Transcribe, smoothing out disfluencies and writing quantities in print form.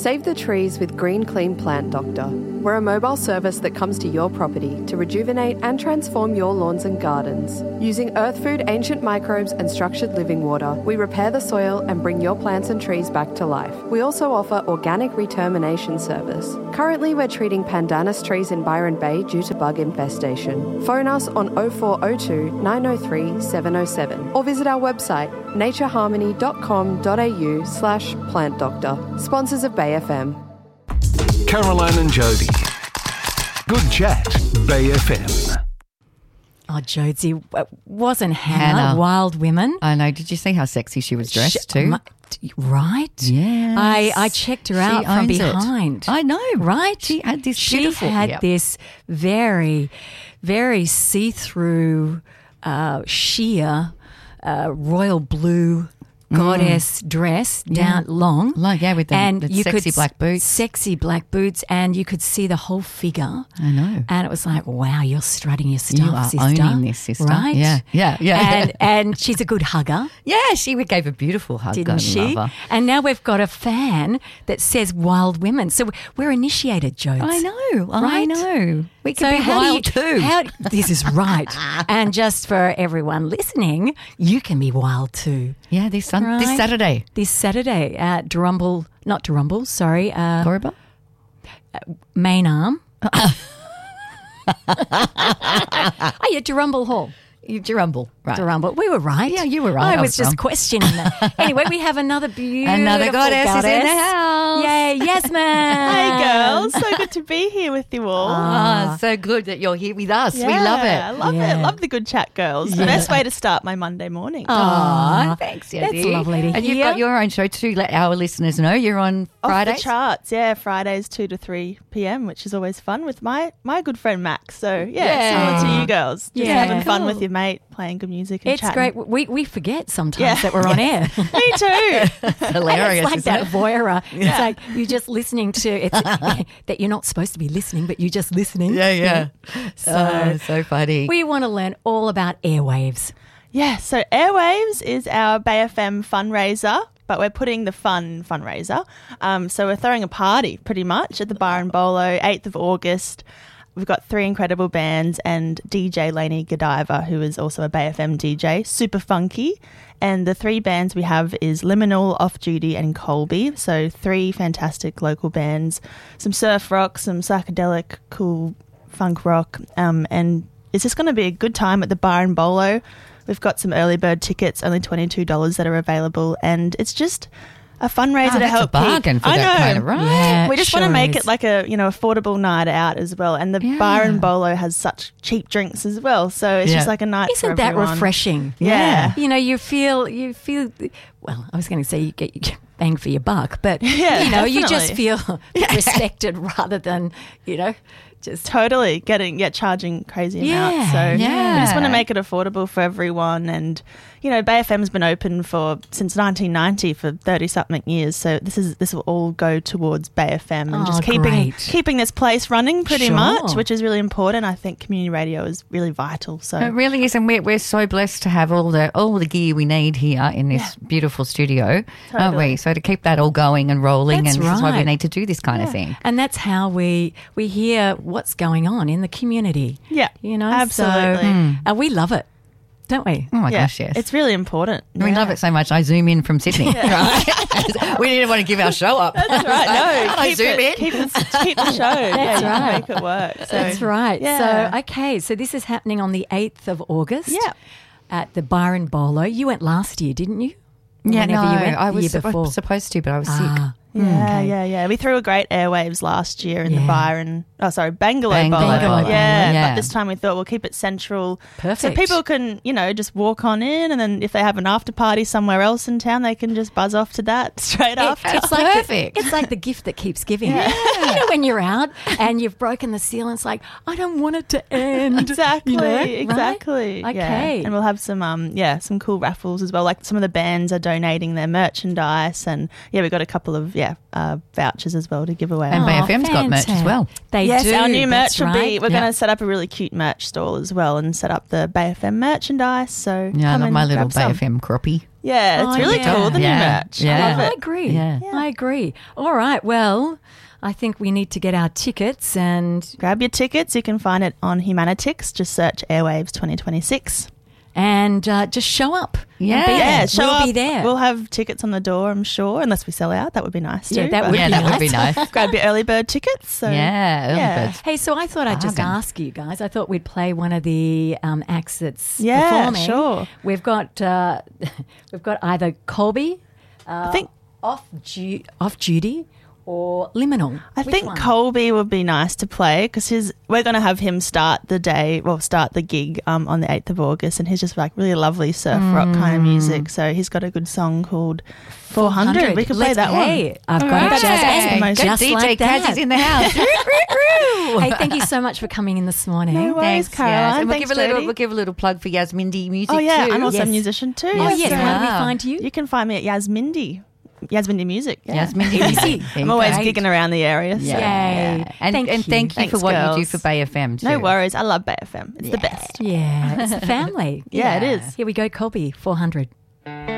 Save the trees with Green Clean Plant Doctor. We're a mobile service that comes to your property to rejuvenate and transform your lawns and gardens. Using earth food, ancient microbes and structured living water, we repair the soil and bring your plants and trees back to life. We also offer organic retermination service. Currently, we're treating pandanus trees in Byron Bay due to bug infestation. Phone us on 0402 903 707 or visit our website natureharmony.com.au/plant doctor. Sponsors of Bay FM. Caroline and Jody. Good chat, Bay FM. Oh, Josie, wasn't Hannah Wild Women? I know. Did you see how sexy she was dressed too? Right? Yes. I checked her out from behind. I know. Right? She had this beautiful... She had this very, very see-through, sheer, royal blue goddess dress down long. Like, with the sexy black boots. Sexy black boots, and you could see the whole figure. I know. And it was like, wow, you're strutting your stuff, you are sister. owning this, sister. Right? Yeah. And she's a good hugger. Yeah, she gave a beautiful hug. Didn't she? Love her. And now we've got a fan that says Wild Women. So we're initiated, Jodes. I know. Right? I know. We can be how wild too. This is right. And just for everyone listening, you can be wild too. Yeah, this Saturday. This Saturday at Corriba? Main Arm. Oh, yeah, Durumble Hall. Durumble, right. Durumble. We were right. Yeah, you were right. I was just questioning that. Anyway, we have another beautiful goddess is in the house. Yay, Yasmin. Hey, girls. So good to be here with you all. Oh, so good that you're here with us. Yeah, we love it. I love it. Love the good chat, girls. The best way to start my Monday morning. Oh, thanks, Yasmin. That's lovely to hear. And you've got your own show too. Let our listeners know you're on Fridays. Off the charts, Fridays 2 to 3 p.m, which is always fun with my good friend Max. So, similar to you girls. Just having fun with your mate, playing good music and chatting. It's great. We forget sometimes that we're on air. Me too. It's hilarious. It's like isn't that it? voyeur. It's like you're just listening to it. That you're not supposed to be listening, but you're just listening. Yeah. So funny. We want to learn all about airwaves. Yeah, so Airwaves is our Bay FM fundraiser, but we're putting the fundraiser. So we're throwing a party pretty much at the Bar and Bolo, 8th of August. We've got 3 incredible bands and DJ Lainey Godiva, who is also a Bay FM DJ, super funky. And the 3 bands we have is Liminal, Off Duty and Colby. So 3 fantastic local bands, some surf rock, some psychedelic, cool funk rock. And it's just going to be a good time at the Bar and Bolo. We've got some early bird tickets, only $22 that are available. And it's just a fundraiser to help a bargain for I that know. kind of, right? Yeah, We just want to make it like a affordable night out as well. And the Bar and Bolo has such cheap drinks as well, so it's just like a night. Isn't for that everyone. refreshing? Yeah. You feel. Well, I was going to say you get bang for your buck, but Yeah, you just definitely. feel respected rather than just Totally charging crazy amounts. So we just want to make it affordable for everyone. And Bay FM's been open since 1990 for 30-something years. So this will all go towards Bay FM and just keeping this place running pretty much, which is really important. I think community radio is really vital. So it really is, and we're so blessed to have all the gear we need here in this beautiful studio, aren't we? So to keep that all going and rolling, That's and this is why we right. need to do this kind of thing. And that's how we hear what's going on in the community. Yeah, absolutely. So, we love it, don't we? Oh my gosh, yes. It's really important. We love it so much. I zoom in from Sydney. Right? We didn't want to give our show up. That's right. No, I zoom in. Keep the show. That's you right. can make it work. So. That's right. Yeah. So this is happening on the 8th of August. Yeah. At the Bar and Bolo. You went last year, didn't you? Yeah, Whenever no, you went I the was year before. supposed to, but I was sick. Yeah. We threw a great Airwaves last year in the Bangalow Bangalow Bolo. Bolo. Yeah, but this time we thought we'll keep it central. Perfect. So people can, just walk on in, and then if they have an after party somewhere else in town, they can just buzz off to that straight after. It's like perfect. It's like the gift that keeps giving. When you're out and you've broken the seal, and it's like, I don't want it to end. Exactly. Right? Okay. Yeah. And we'll have some cool raffles as well. Like some of the bands are donating their merchandise, and we've got a couple of vouchers as well to give away. And Bay FM's got merch as well. They Yes, do. our new merch That's will be. right. We're going to set up a really cute merch stall as well, and set up the Bay FM merchandise. So Yeah, I come love and my little grab Bay some. FM croppy. Yeah, it's really cool, the new merch. I love I it. agree. Yeah. I agree. All right. Well, I think we need to get our tickets and Grab your tickets. You can find it on Humanitix. Just search Airwaves 2026. just show up. Yeah. And be there. Yeah, show we'll up. be there. We'll have tickets on the door, I'm sure, unless we sell out. That would be nice too. Yeah, that but- would Yeah, be that nice. would be nice. Grab your early bird tickets. So. Yeah, early Yeah. birds. Hey, so I thought I'd just Bargain. ask you guys. I thought we'd play one of the acts that's Yeah, performing. sure. We've got either Colby, I think off duty, or Liminal. I Which think one? Colby would be nice to play because we're going to have him start the gig on the 8th of August, and he's just like really lovely surf rock kind of music. So he's got a good song called 400. We could play that one. I've got Right. it just, Most- just DJ like that. Kaz is in the house. Hey, thank you so much for coming in this morning. No worries, Thanks, Caroline. Yas. And Thanks, we'll Jodie. give a little plug for Yasmindi Music Oh yeah, too. I'm also Yes. a musician too. Oh, yes. so How do we Yeah. find you? you can find me at Yasmindi Music. Yeah. Yasmindi Music. I'm always Great. gigging around the area. So. Yay. And Thank you. thank you for Thanks, what you do girls. for Bay FM too. No worries. I love Bay FM. It's the best. Yeah, it's the family. Yeah, it is. Here we go, Colby, 400.